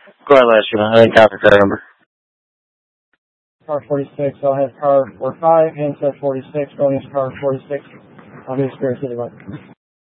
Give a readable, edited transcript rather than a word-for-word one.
Go ahead, last year. I didn't copy that number. Car 46, I'll have car 45, handset 46, going into car 46. I'll be Spirit City,